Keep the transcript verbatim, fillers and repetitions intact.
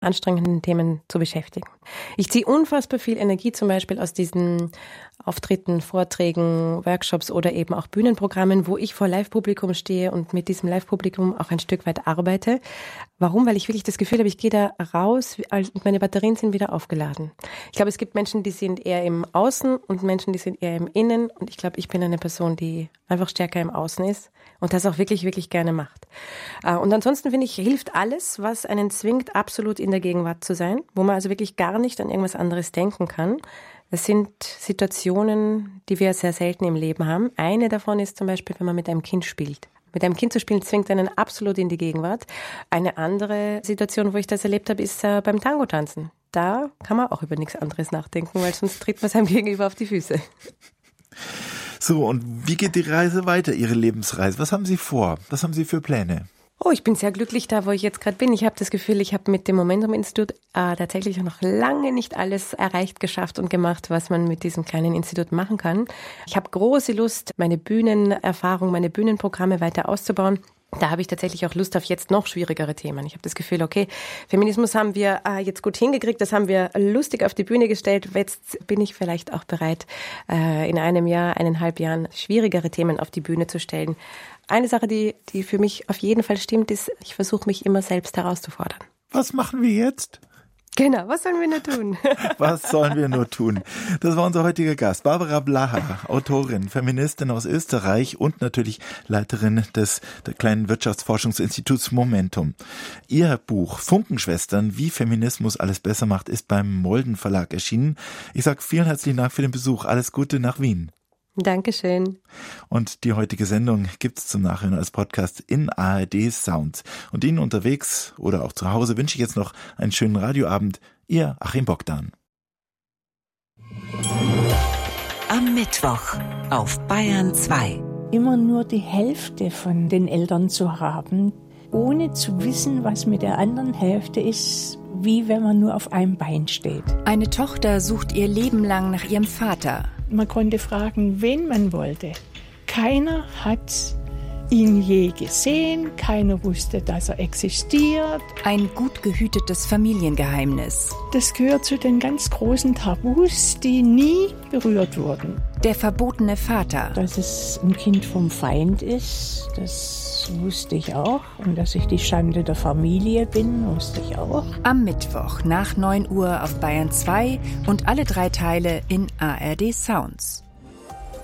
anstrengenden Themen zu beschäftigen. Ich ziehe unfassbar viel Energie zum Beispiel aus diesen Auftritten, Vorträgen, Workshops oder eben auch Bühnenprogrammen, wo ich vor Live-Publikum stehe und mit diesem Live-Publikum auch ein Stück weit arbeite. Warum? Weil ich wirklich das Gefühl habe, ich gehe da raus und meine Batterien sind wieder aufgeladen. Ich glaube, es gibt Menschen, die sind eher im Außen und Menschen, die sind eher im Innen. Und ich glaube, ich bin eine Person, die einfach stärker im Außen ist und das auch wirklich, wirklich gerne macht. Und ansonsten finde ich, hilft alles, was einen zwingt, absolut in der Gegenwart zu sein, wo man also wirklich gar nicht an irgendwas anderes denken kann. Das sind Situationen, die wir sehr selten im Leben haben. Eine davon ist zum Beispiel, wenn man mit einem Kind spielt. Mit einem Kind zu spielen zwingt einen absolut in die Gegenwart. Eine andere Situation, wo ich das erlebt habe, ist äh, beim Tango-Tanzen. Da kann man auch über nichts anderes nachdenken, weil sonst tritt man seinem Gegenüber auf die Füße. So, und wie geht die Reise weiter, Ihre Lebensreise? Was haben Sie vor? Was haben Sie für Pläne? Oh, ich bin sehr glücklich da, wo ich jetzt gerade bin. Ich habe das Gefühl, ich habe mit dem Momentum-Institut äh, tatsächlich noch lange nicht alles erreicht, geschafft und gemacht, was man mit diesem kleinen Institut machen kann. Ich habe große Lust, meine Bühnenerfahrung, meine Bühnenprogramme weiter auszubauen. Da habe ich tatsächlich auch Lust auf jetzt noch schwierigere Themen. Ich habe das Gefühl, okay, Feminismus haben wir äh, jetzt gut hingekriegt, das haben wir lustig auf die Bühne gestellt. Jetzt bin ich vielleicht auch bereit, äh, in einem Jahr, eineinhalb Jahren schwierigere Themen auf die Bühne zu stellen. Eine Sache, die, die für mich auf jeden Fall stimmt, ist, ich versuche mich immer selbst herauszufordern. Was machen wir jetzt? Genau, was sollen wir nur tun? Was sollen wir nur tun? Das war unser heutiger Gast, Barbara Blaha, Autorin, Feministin aus Österreich und natürlich Leiterin des der kleinen Wirtschaftsforschungsinstituts Momentum. Ihr Buch Funkenschwestern, wie Feminismus alles besser macht, ist beim Molden Verlag erschienen. Ich sage vielen herzlichen Dank für den Besuch. Alles Gute nach Wien. Dankeschön. Und die heutige Sendung gibt's zum Nachhören als Podcast in A R D Sound. Und Ihnen unterwegs oder auch zu Hause wünsche ich jetzt noch einen schönen Radioabend. Ihr Achim Bogdan. Am Mittwoch auf Bayern zwei. Immer nur die Hälfte von den Eltern zu haben, ohne zu wissen, was mit der anderen Hälfte ist, wie wenn man nur auf einem Bein steht. Eine Tochter sucht ihr Leben lang nach ihrem Vater. Man konnte fragen, wen man wollte. Keiner hat ihn je gesehen, keiner wusste, dass er existiert. Ein gut gehütetes Familiengeheimnis. Das gehört zu den ganz großen Tabus, die nie berührt wurden. Der verbotene Vater. Dass es ein Kind vom Feind ist, das wusste ich auch. Und dass ich die Schande der Familie bin, wusste ich auch. Am Mittwoch nach neun Uhr auf Bayern zwei und alle drei Teile in A R D Sounds.